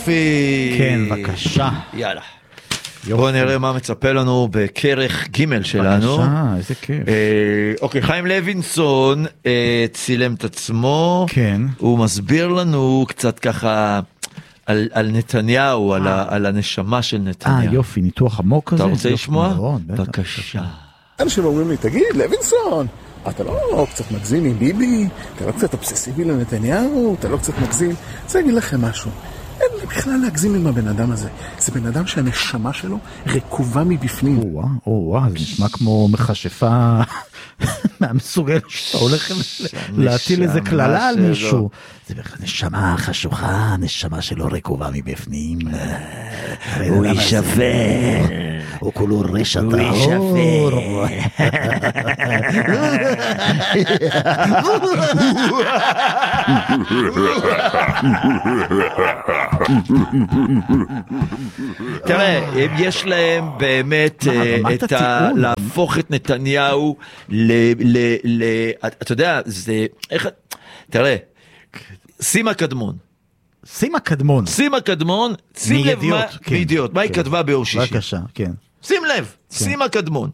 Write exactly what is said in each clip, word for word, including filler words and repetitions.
יופי. כן, בבקשה. יאללה. בואו נראה מה מצפה לנו בכרך ג' שלנו. בבקשה, איזה כיף. אוקיי, חיים לוינסון צילם את עצמו. כן. הוא מסביר לנו קצת ככה על, על נתניהו, על, ה, על הנשמה של נתניהו. אה, יופי, ניתוח עמוק כזה. אתה רוצה לשמוע? מאוד, בבקשה. אנשים אומרים לי, תגיד, לוינסון, אתה לא קצת מגזים עם ביבי? אתה לא קצת אובססיבי לנתניהו? אתה לא קצת מגזים? אני רוצה להגיד לכם משהו. אין לי בכלל להגזים עם הבן אדם הזה. זה בן אדם שהנשמה שלו רקובה מבפנים. או וואו, זה נשמע כמו מכשפה מהמסוגל שאתה הולך להטיל איזה כללה על מישהו. זה נשמה חשוכה, נשמה שלו רקובה מבפנים. הוא יישבר. הוא כולו רשע טהור. הוא תראה, יש להם באמת את ה... להפוך את נתניהו ל... אתה יודע, זה... תראה, סימה קדמון. סימה קדמון. סימה קדמון, שים לב מה... מידיעות, מה היא כתבה ביום שישי. בבקשה, כן. שים לב, סימה קדמון.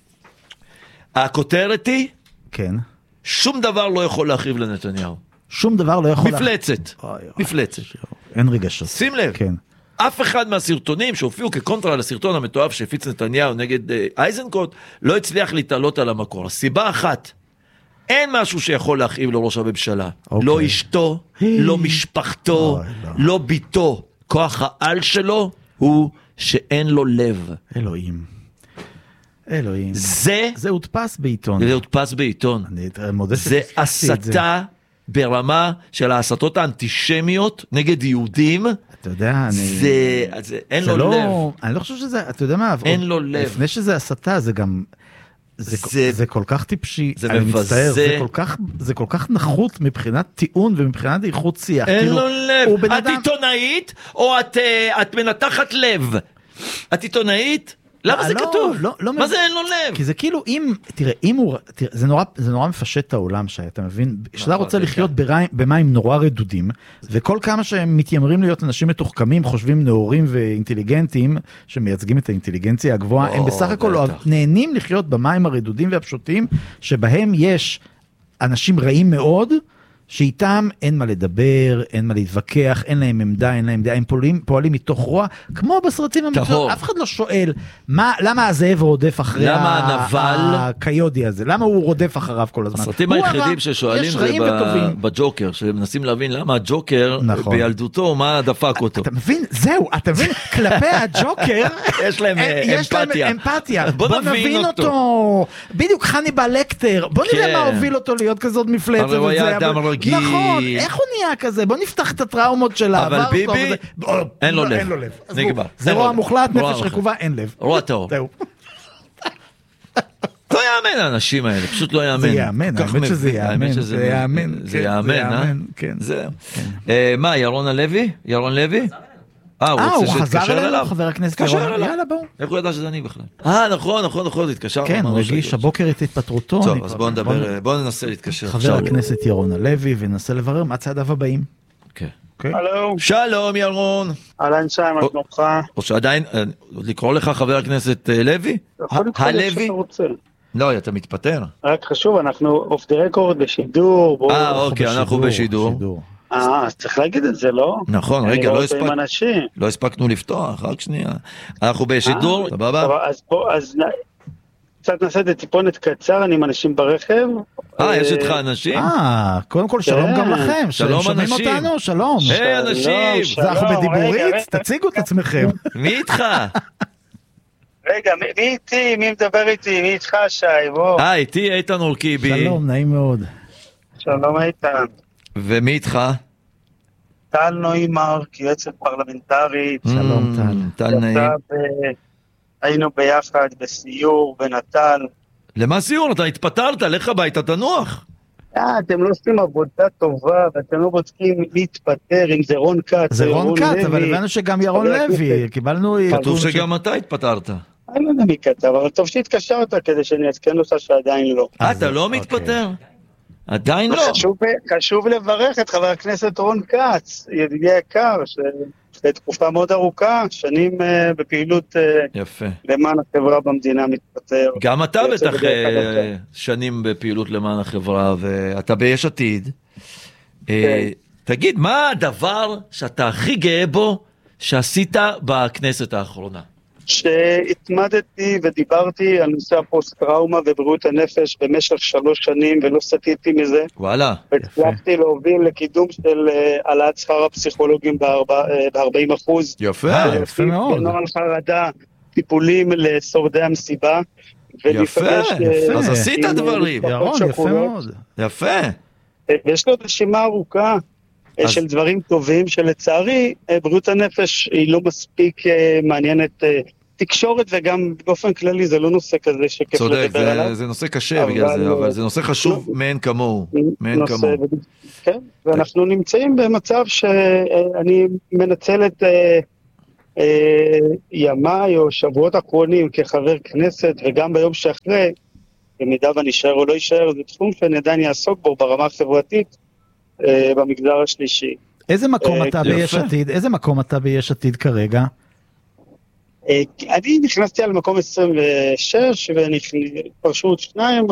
הכותרת היא, כן. שום דבר לא יכול להחריב לנתניהו. שום דבר לא יכול... מפלצת. מפלצת. אין רגשות. שים לב. כן. אף אחד מהסרטונים שהופיעו כקונטרה לסרטון המתועב שהפיץ נתניהו נגד אייזנקוט, לא הצליח להתעלות על המקור. הסיבה אחת, אין משהו שיכול להכאיב לראש הממשלה. לא אשתו, לא משפחתו, לא ביתו. כוח העל שלו הוא שאין לו לב. אלוהים. אלוהים. זה... זה הודפס בעיתון. זה הודפס בעיתון. אני מודה זה הסתה ברמה של ההסתות האנטישמיות נגד יהודים. אתה יודע, אני... זה... זה אין לו לא, לב. אני לא חושב שזה... אתה יודע מה? אין לו לב. לפני שזה הסתה, זה גם... זה, זה, זה כל כך טיפשי, זה אני מבזה. מצטער, זה כל כך, זה כל כך נחות מבחינת טיעון ומבחינת איכות שיח. אין כאילו, לו לב. את אדם... עיתונאית או את, את מנתחת לב? את עיתונאית? למה זה לא, כתוב? לא, לא מה מב... זה אין לו לב? כי זה כאילו אם, תראה, אם הוא, תראה, זה נורא, זה נורא מפשט את העולם שאתה מבין, שאתה רוצה לחיות במים, במים נורא רדודים, וכל כמה שהם מתיימרים להיות אנשים מתוחכמים, חושבים נאורים ואינטליגנטים, שמייצגים את האינטליגנציה הגבוהה, הם בסך הכל נהנים לחיות במים הרדודים והפשוטים, שבהם יש אנשים רעים מאוד, שאיתם אין מה לדבר, אין מה להתווכח, אין להם עמדה, אין להם דעה, הם פועלים, פועלים מתוך רוע, כמו בסרטים המקצועיים, אף אחד לא שואל, מה, למה הזאב רודף אחרי למה הנבל, הקיודי הזה, למה הוא רודף אחריו כל הזמן? הסרטים היחידים ששואלים זה בג'וקר, שמנסים להבין למה הג'וקר בילדותו, מה דפק אותו. אתה מבין, זהו, אתה מבין, כלפי הג'וקר, יש להם אמפתיה, בוא נבין אותו, בדיוק חניבל לקטר, בוא נראה מה הוביל אותו להיות כזאת מפלצת, הוא היה אדם רגיל. נכון, איך הוא נהיה כזה? בוא נפתח את הטראומות שלה. אבל ביבי, אין לו לב. נגמר. זה רוע מוחלט, נפש רקובה, אין לב. רוע טהור. לא יאמן האנשים האלה, פשוט לא יאמן. זה יאמן, האמת שזה יאמן. זה יאמן. זה יאמן, אה? מה, ירון הלוי? ירון לוי? אה, הוא רוצה שתתקשר אליו? חבר הכנסת ירון, יאללה בואו. איך הוא ידע שזה אני בכלל? אה, נכון, נכון, נכון, תתקשר. כן, הוא הגיש הבוקר את התפטרותו. טוב, אז בואו נדבר, בואו ננסה להתקשר. חבר הכנסת ירון הלוי, וננסה לברר מה צעדיו הבאים. כן. שלום. שלום, ירון. אהלן שי, מה שלומך? או שעדיין, לקרוא לך חבר הכנסת לוי? הלוי? לא, אתה מתפטר. רק חשוב, אנחנו אוף דה רקורד בשידור. אה, אוקיי, אנחנו בשידור. אה, אז צריך להגיד את זה, לא? נכון, רגע, לא הספק... לא הספקנו לפתוח, רק שנייה. אנחנו בשידור, סבבה? אז בוא, אז קצת נעשה את זה טיפונת קצר, אני עם אנשים ברכב. אה, יש איתך אנשים? אה, קודם כל שלום גם לכם. שלום אנשים. שומעים אותנו, שלום. היי אנשים. זה אנחנו בדיבורית, תציגו את עצמכם. מי איתך? רגע, מי איתי? מי מדבר איתי? מי איתך, שי? בוא. אה, איתי איתן אורקיבי. שלום, נעים מאוד. שלום איתן. ומי איתך? טל נוימרק, יועצת פרלמנטרית. שלום טל. טל נעים. היינו ביחד בסיור בנטל. למה סיור? אתה התפטרת, לך הביתה, תנוח. אתם לא עושים עבודה טובה, ואתם לא בודקים להתפטר, אם זה רון קאץ. זה רון קאץ, אבל הבנו שגם ירון לוי, קיבלנו... כתוב שגם אתה התפטרת. אני לא יודע מי כתב, אבל טוב שהתקשרת כדי שאני אעדכן אותך שעדיין לא. אתה לא מתפטר? עדיין לא. חשוב לברך את חבר הכנסת רון קאץ, ידידי יקר, תקופה מאוד ארוכה, שנים uh, בפעילות uh, יפה. למען החברה במדינה מתפטר. גם אתה בטח uh, שנים בפעילות למען החברה, ואתה ביש עתיד. Uh, תגיד, מה הדבר שאתה הכי גאה בו שעשית בכנסת האחרונה? שהתמדתי ודיברתי על נושא הפוסט-טראומה ובריאות הנפש במשך שלוש שנים ולא סטיתי מזה. וואלה. והצלחתי להוביל לקידום של העלאת שכר הפסיכולוגים ב-ארבעים אחוז. יפה, יפה מאוד. בנוהל חרדה, טיפולים לשורדי המסיבה. יפה, יפה. אז עשית דברים. ירון, יפה מאוד. יפה. ויש לו רשימה ארוכה. אז... של דברים טובים שלצערי בריאות הנפש היא לא מספיק מעניינת תקשורת, וגם באופן כללי זה לא נושא כזה שכיף צודק, לדבר זה, עליו. זה נושא קשה אבל... בגלל זה, אבל זה נושא חשוב מאין כמוהו. מאין נושא, כמוהו. כן, ואנחנו כן. נמצאים במצב שאני מנצל את ימיי או שבועות אחרונים כחבר כנסת, וגם ביום שאחרי, במידה ואני אשאר או לא אשאר, זה תחום שאני עדיין יעסוק בו ברמה החברתית, במגזר השלישי. איזה מקום אתה ביש עתיד? איזה מקום אתה ביש עתיד כרגע? אני נכנסתי על מקום עשרים ושש, ופרשו עוד שניים,